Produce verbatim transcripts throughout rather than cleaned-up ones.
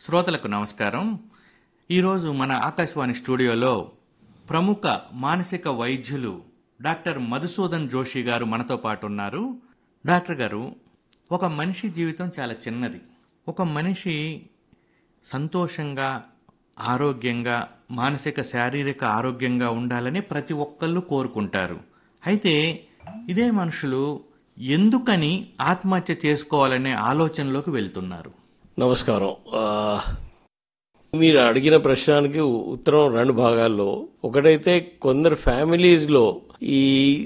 శ్రోతలకు నమస్కారం. ఈరోజు మన ఆకాశవాణి స్టూడియోలో ప్రముఖ మానసిక వైద్యులు డాక్టర్ మధుసూదన్ జోషి గారు మనతో పాటు ఉన్నారు. డాక్టర్ గారు, ఒక మనిషి జీవితం చాలా చిన్నది. ఒక మనిషి సంతోషంగా, ఆరోగ్యంగా, మానసిక శారీరక ఆరోగ్యంగా ఉండాలని ప్రతి ఒక్కళ్ళు కోరుకుంటారు. అయితే ఇదే మనుషులు ఎందుకని ఆత్మహత్య చేసుకోవాలనే ఆలోచనలోకి వెళ్తున్నారు? నమస్కారం. మీరు అడిగిన ప్రశ్నానికి ఉత్తరం రెండు భాగాల్లో. ఒకటైతే కొందరు ఫ్యామిలీస్లో ఈ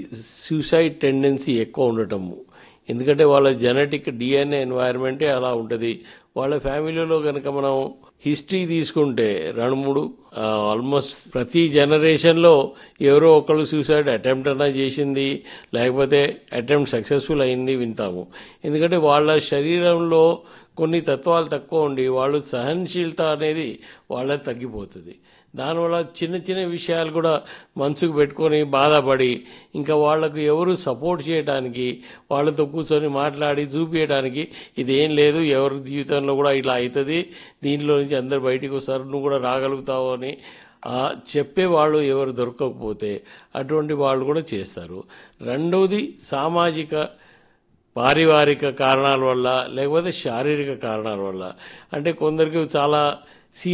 సూసైడ్ టెండెన్సీ ఎక్కువ ఉండటము, ఎందుకంటే వాళ్ళ జెనెటిక్ డిఎన్ఏ ఎన్వైరన్మెంటే అలా ఉంటుంది. వాళ్ళ ఫ్యామిలీలో కనుక మనం హిస్టరీ తీసుకుంటే రెండు మూడు ఆల్మోస్ట్ ప్రతి జనరేషన్లో ఎవరో ఒకళ్ళు సూసైడ్ అటెంప్ట్ అన్నా చేసింది, లేకపోతే అటెంప్ట్ సక్సెస్ఫుల్ అయింది వింటాము. ఎందుకంటే వాళ్ళ శరీరంలో కొన్ని తత్వాలు తక్కువ ఉండి వాళ్ళు సహనశీలత అనేది వాళ్ళ తగ్గిపోతుంది. దానివల్ల చిన్న చిన్న విషయాలు కూడా మనసుకు పెట్టుకొని బాధపడి ఇంకా వాళ్లకు ఎవరు సపోర్ట్ చేయడానికి, వాళ్ళతో కూర్చొని మాట్లాడి చూపించడానికి ఇదేం లేదు, ఎవరి జీవితంలో కూడా ఇలా అవుతుంది, దీంట్లో నుంచి అందరు బయటికి వస్తారు, నువ్వు కూడా రాగలుగుతావు అని చెప్పేవాళ్ళు ఎవరు దొరకకపోతే అటువంటి వాళ్ళు కూడా చేస్తారు. రెండవది సామాజిక పారివారిక కారణాల వల్ల, లేకపోతే శారీరక కారణాల వల్ల. అంటే కొందరికి చాలా సీ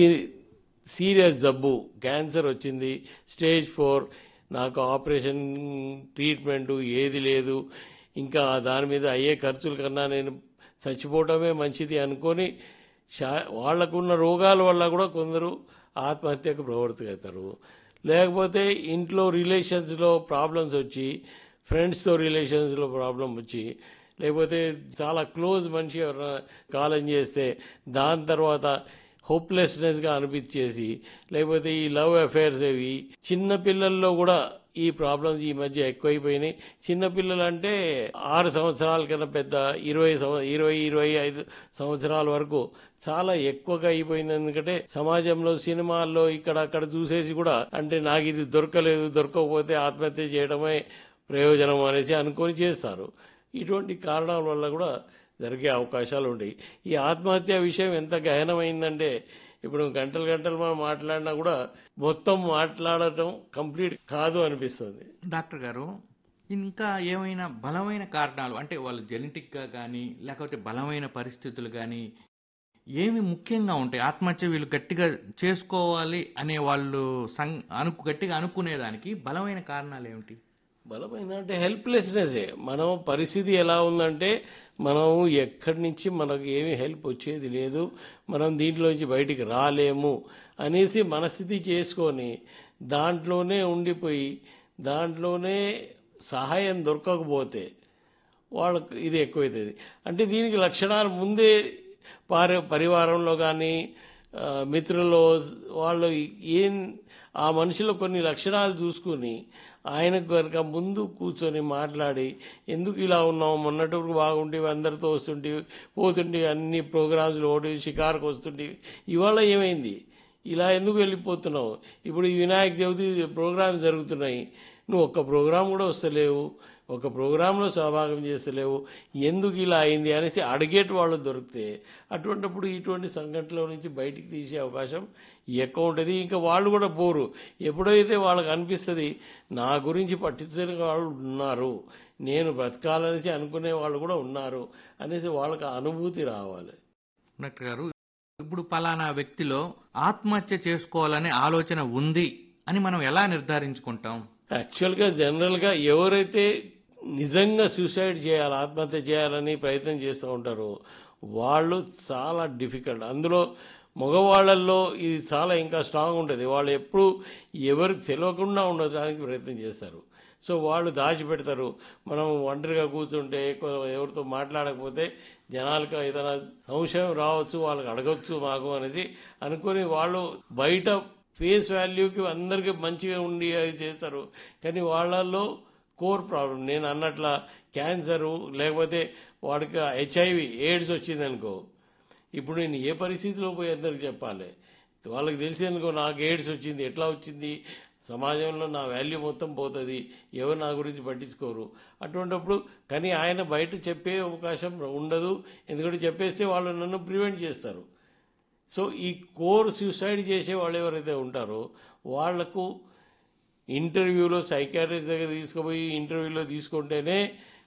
సీరియస్ జబ్బు, క్యాన్సర్ వచ్చింది, స్టేజ్ ఫోర్, నాకు ఆపరేషన్ ట్రీట్మెంటు ఏది లేదు, ఇంకా దాని మీద అయ్యే ఖర్చుల కన్నా నేను చచ్చిపోవటమే మంచిది అనుకొని శా వాళ్లకున్న రోగాల వల్ల కూడా కొందరు ఆత్మహత్యకు ప్రవర్తిస్తారు. లేకపోతే ఇంట్లో రిలేషన్స్లో ప్రాబ్లమ్స్ వచ్చి, ఫ్రెండ్స్తో రిలేషన్స్లో ప్రాబ్లం వచ్చి, లేకపోతే చాలా క్లోజ్ మనిషి ఎవరైనా కాలం చేస్తే దాని తర్వాత హోప్లెస్నెస్గా అనిపించేసి, లేకపోతే ఈ లవ్ అఫైర్స్ అవి చిన్నపిల్లల్లో కూడా ఈ ప్రాబ్లమ్స్ ఈ మధ్య ఎక్కువైపోయినాయి. చిన్నపిల్లలు అంటే ఆరు సంవత్సరాల కన్నా పెద్ద ఇరవై ఇరవై ఇరవై ఐదు సంవత్సరాల వరకు చాలా ఎక్కువగా అయిపోయింది. ఎందుకంటే సమాజంలో సినిమాల్లో ఇక్కడ అక్కడ చూసేసి కూడా అంటే నాకు ఇది దొరకలేదు, దొరకకపోతే ఆత్మహత్య చేయడమే ప్రయోజనం అనేసి అనుకొని చేస్తారు. ఇటువంటి కారణాల వల్ల కూడా జరిగే అవకాశాలు ఉంటాయి. ఈ ఆత్మహత్య విషయం ఎంత గహనమైందంటే ఇప్పుడు గంటలు గంటలు మనం మాట్లాడినా కూడా మొత్తం మాట్లాడటం కంప్లీట్ కాదు అనిపిస్తుంది. డాక్టర్ గారు, ఇంకా ఏమైనా బలమైన కారణాలు అంటే వాళ్ళు జెనెటిక్గా కానీ లేకపోతే బలమైన పరిస్థితులు కానీ ఏమి ముఖ్యంగా ఉంటాయి ఆత్మహత్య వీళ్ళు గట్టిగా చేసుకోవాలి అనే వాళ్ళు సం అను గట్టిగా అనుకునేదానికి బలమైన కారణాలు ఏమిటి? బలమైన అంటే హెల్ప్లెస్నెస్సే. మనం పరిస్థితి ఎలా ఉందంటే మనం ఎక్కడి నుంచి మనకు ఏమీ హెల్ప్ వచ్చేది లేదు, మనం దీంట్లోంచి బయటికి రాలేము అనేసి మనస్థితి చేసుకొని దాంట్లోనే ఉండిపోయి దాంట్లోనే సహాయం దొరకకపోతే వాళ్ళకు ఇది ఎక్కువవుతుంది. అంటే దీనికి లక్షణాలు ముందే పారి పరివారంలో కానీ మిత్రుల్లో వాళ్ళు ఏం ఆ మనిషిలో కొన్ని లక్షణాలు చూసుకుని ఆయనకు కనుక ముందు కూర్చొని మాట్లాడి, ఎందుకు ఇలా ఉన్నావు, మొన్నటి వరకు బాగుంటేవి, అందరితో వస్తుంటేవి, పోతుంటేవి, అన్ని ప్రోగ్రామ్స్లో ఒకటి షికారుకు వస్తుంటేవి, ఇవాళ ఏమైంది, ఇలా ఎందుకు వెళ్ళిపోతున్నావు, ఇప్పుడు ఈ వినాయక చవితి ప్రోగ్రామ్స్ జరుగుతున్నాయి, నువ్వు ఒక్క ప్రోగ్రాం కూడా వస్తలేవు, ఒక ప్రోగ్రాంలో సహభాగం చేస్తలేవు, ఎందుకు ఇలా అయింది అనేసి అడిగేటి వాళ్ళు దొరికితే అటువంటిప్పుడు ఇటువంటి సంఘటనల నుంచి బయటికి తీసే అవకాశం ఎక్కువ ఉంటుంది. ఇంకా వాళ్ళు కూడా పోరు. ఎప్పుడైతే వాళ్ళకి అనిపిస్తుంది నా గురించి పట్టించుకునే వాళ్ళు ఉన్నారు, నేను బ్రతకాలనేసి అనుకునే వాళ్ళు కూడా ఉన్నారు అనేసి వాళ్ళకి అనుభూతి రావాలి. డాక్టర్ గారు, ఇప్పుడు పలానా వ్యక్తిలో ఆత్మహత్య చేసుకోవాలనే ఆలోచన ఉంది అని మనం ఎలా నిర్ధారించుకుంటాం? యాక్చువల్గా జనరల్గా ఎవరైతే నిజంగా సూసైడ్ చేయాలి, ఆత్మహత్య చేయాలని ప్రయత్నం చేస్తూ ఉంటారో వాళ్ళు చాలా డిఫికల్ట్. అందులో మగవాళ్ళల్లో ఇది చాలా ఇంకా స్ట్రాంగ్ ఉంటుంది. వాళ్ళు ఎప్పుడు ఎవరికి తెలియకుండా ఉండడానికి ప్రయత్నం చేస్తారు. సో వాళ్ళు దాచిపెడతారు. మనం ఒంటరిగా కూర్చుంటే ఎవరితో మాట్లాడకపోతే జనాలకు ఏదైనా సంశయం రావచ్చు, వాళ్ళకి అడగచ్చు మాకు అనేది అనుకొని వాళ్ళు బయట ఫేస్ వాల్యూకి అందరికీ మంచిగా ఉండి అది చేస్తారు. కానీ వాళ్ళల్లో కోర్ ప్రాబ్లం నేను అన్నట్ల క్యాన్సరు, లేకపోతే వాడికి హెచ్ఐవి ఎయిడ్స్ వచ్చింది అనుకో, ఇప్పుడు నేను ఏ పరిస్థితిలో పోయి అందరికి చెప్పాలి? వాళ్ళకి తెలిసి అనుకో నాకు ఎయిడ్స్ వచ్చింది, ఎట్లా వచ్చింది, సమాజంలో నా వాల్యూ మొత్తం పోతుంది, ఎవరు నా గురించి పట్టించుకోరు. అటువంటిప్పుడు కానీ ఆయన బయట చెప్పే అవకాశం ఉండదు, ఎందుకంటే చెప్పేస్తే వాళ్ళు నన్ను ప్రివెంట్ చేస్తారు. సో ఈ కోర్ సూసైడ్ చేసే వాళ్ళు ఎవరైతే ఉంటారో వాళ్లకు ఇంటర్వ్యూలో సైకాట్రిస్ట్ దగ్గర తీసుకుపోయి ఇంటర్వ్యూలో తీసుకుంటేనే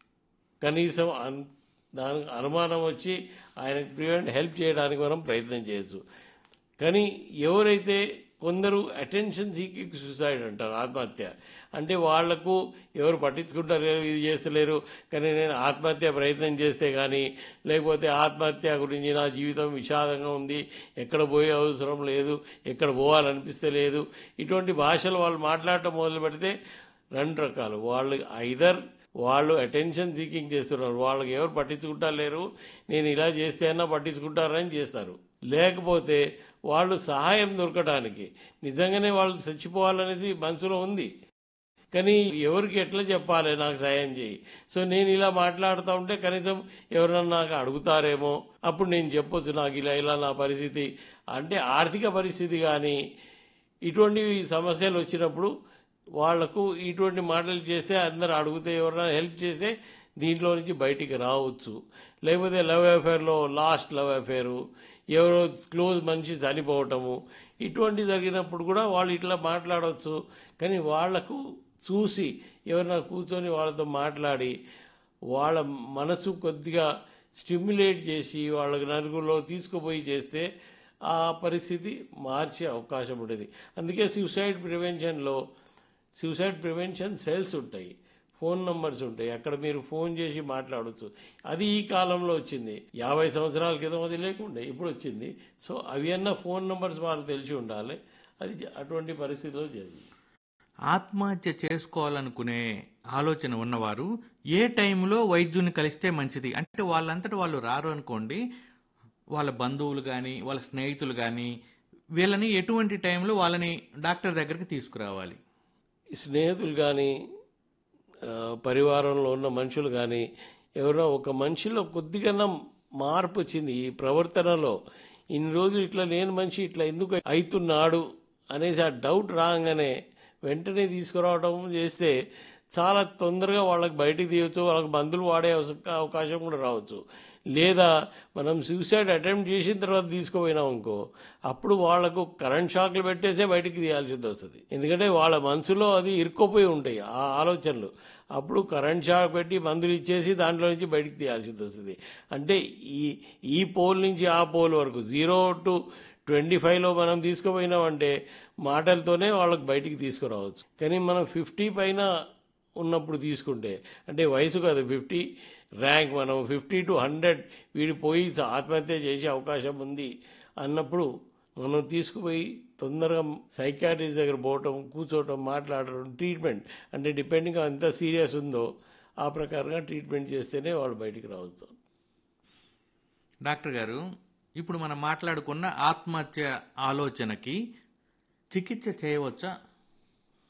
కనీసం అన్ దానికి అనుమానం వచ్చి ఆయనకు ప్రివెంట్ హెల్ప్ చేయడానికి మనం ప్రయత్నం చేయొచ్చు. కానీ ఎవరైతే కొందరు అటెన్షన్ సీకింగ్ సూసైడ్ అంటారు, ఆత్మహత్య అంటే వాళ్లకు ఎవరు పట్టించుకుంటారు, ఇది చేస్తలేరు, కానీ నేను ఆత్మహత్య ప్రయత్నం చేస్తే కానీ, లేకపోతే ఆత్మహత్య గురించి నా జీవితం విషాదంగా ఉంది, ఎక్కడ పోయే అవసరం లేదు, ఎక్కడ పోవాలనిపిస్తే లేదు, ఇటువంటి భాషలు వాళ్ళు మాట్లాడటం మొదలు పెడితే రెండు రకాలు. వాళ్ళు ఐదర్ వాళ్ళు అటెన్షన్ సీకింగ్ చేస్తున్నారు, వాళ్ళకి ఎవరు పట్టించుకుంటా లేరు, నేను ఇలా చేస్తే అన్నా పట్టించుకుంటారని చేస్తారు. లేకపోతే వాళ్ళు సహాయం దొరకడానికి నిజంగానే వాళ్ళు చచ్చిపోవాలనేది మనసులో ఉంది, కానీ ఎవరికి ఎట్లా చెప్పాలి నాకు సహాయం చేయి, సో నేను ఇలా మాట్లాడుతూ ఉంటే కనీసం ఎవరన్నా నాకు అడుగుతారేమో, అప్పుడు నేను చెప్పొచ్చు నాకు ఇలా ఇలా నా పరిస్థితి, అంటే ఆర్థిక పరిస్థితి కానీ ఇటువంటి సమస్యలు వచ్చినప్పుడు వాళ్లకు ఇటువంటి మాటలు చేస్తే అందరు అడిగితే ఎవరైనా హెల్ప్ చేస్తే దీంట్లో నుంచి బయటికి రావచ్చు. లేకపోతే లవ్ అఫేర్లో లాస్ట్ లవ్ అఫేరు, ఎవరో క్లోజ్ మనిషి చనిపోవటము, ఇటువంటి జరిగినప్పుడు కూడా వాళ్ళు ఇట్లా మాట్లాడవచ్చు. కానీ వాళ్లకు చూసి ఎవరైనా కూర్చొని వాళ్ళతో మాట్లాడి వాళ్ళ మనసు కొద్దిగా స్టిమ్యులేట్ చేసి వాళ్ళకి నలుగురిలో తీసుకుపోయి చేస్తే ఆ పరిస్థితి మార్చే అవకాశం ఉంటుంది. అందుకే సూసైడ్ ప్రివెన్షన్లో సూసైడ్ ప్రివెన్షన్ సెల్స్ ఉంటాయి, ఫోన్ నంబర్స్ ఉంటాయి, అక్కడ మీరు ఫోన్ చేసి మాట్లాడవచ్చు. అది ఈ కాలంలో వచ్చింది, యాభై సంవత్సరాల క్రితం అది లేకుండే, ఇప్పుడు వచ్చింది. సో అవి అన్న ఫోన్ నంబర్స్ వాళ్ళకి తెలిసి ఉండాలి, అది అటువంటి పరిస్థితిలో జరిగింది. ఆత్మహత్య చేసుకోవాలనుకునే ఆలోచన ఉన్నవారు ఏ టైంలో వైద్యుని కలిస్తే మంచిది? అంటే వాళ్ళంతటా వాళ్ళు రారు అనుకోండి, వాళ్ళ బంధువులు కానీ వాళ్ళ స్నేహితులు కానీ వీళ్ళని ఎటువంటి టైంలో వాళ్ళని డాక్టర్ దగ్గరికి తీసుకురావాలి? స్నేహితులు కానీ పరివారంలో ఉన్న మనుషులు కానీ ఎవరో ఒక మనిషిలో కొద్దిగా మార్పు వచ్చింది ఈ ప్రవర్తనలో, ఇన్ని రోజులు ఇట్లా లేని మనిషి ఇట్లా ఎందుకు అవుతున్నాడు అనేసి ఆ డౌట్ రాగానే వెంటనే తీసుకురావడం చేస్తే చాలా తొందరగా వాళ్ళకి బయటికి తీయవచ్చు, వాళ్ళకి మందులు వాడే అవకాశం కూడా రావచ్చు. లేదా మనం సూసైడ్ అటెంప్ట్ చేసిన తర్వాత తీసుకుపోయినాం అనుకో, అప్పుడు వాళ్లకు కరెంట్ షాక్లు పెట్టేసే బయటికి తీయాల్సి వస్తుంది, ఎందుకంటే వాళ్ళ మనసులో అది ఇరుక్కుపోయి ఉంటాయి ఆ ఆలోచనలు. అప్పుడు కరెంట్ షాక్ పెట్టి మందులు ఇచ్చేసి దాంట్లో నుంచి బయటికి తీయాల్సి వస్తుంది. అంటే ఈ ఈ పోల్ నుంచి ఆ పోల్ వరకు జీరో టు ట్వంటీ ఫైవ్లో మనం తీసుకుపోయినామంటే మాటలతోనే వాళ్ళకి బయటికి తీసుకురావచ్చు. కానీ మనం ఫిఫ్టీ పైన ఉన్నప్పుడు తీసుకుంటే, అంటే వయసు కాదు ఫిఫ్టీ ర్యాంక్, మనం ఫిఫ్టీ టు హండ్రెడ్ వీడి పోయి ఆత్మహత్య చేసే అవకాశం ఉంది అన్నప్పుడు మనం తీసుకుపోయి తొందరగా సైకాట్రిస్ట్ దగ్గర పోవటం, కూర్చోవటం, మాట్లాడటం, ట్రీట్మెంట్ అంటే డిపెండింగ్ ఎంత సీరియస్ ఉందో ఆ ప్రకారంగా ట్రీట్మెంట్ చేస్తేనే వాళ్ళు బయటికి రావచ్చు. డాక్టర్ గారు, ఇప్పుడు మనం మాట్లాడుకున్న ఆత్మహత్య ఆలోచనకి చికిత్స చేయవచ్చా?